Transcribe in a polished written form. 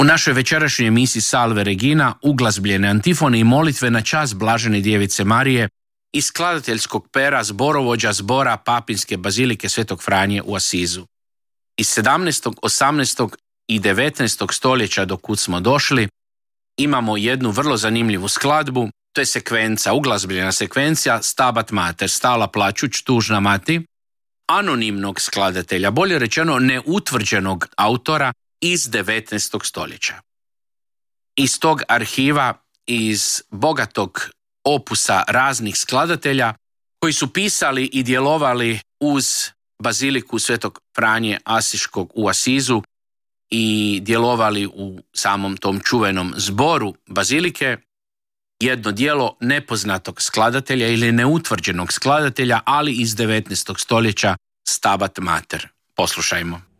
našoj večerašnjoj emisiji Salve Regina uglazbljene antifone i molitve na čast Blažene Djevice Marije iz skladateljskog pera zborovođa zbora Papinske bazilike Svetog Franje u Asizu. Iz 17., 18. i 19. stoljeća do kud smo došli imamo jednu vrlo zanimljivu skladbu, to je sekvenca, uglazbljena sekvencija Stabat Mater, stala plačuć, tužna mati, anonimnog skladatelja, bolje rečeno neutvrđenog autora iz 19. stoljeća. Iz tog arhiva, iz bogatog opusa raznih skladatelja koji su pisali i djelovali uz baziliku Svetog Franje Asiškog u Asizu i djelovali u samom tom čuvenom zboru bazilike, jedno djelo nepoznatog skladatelja ili neutvrđenog skladatelja, ali iz 19. stoljeća, Stabat Mater. Poslušajmo.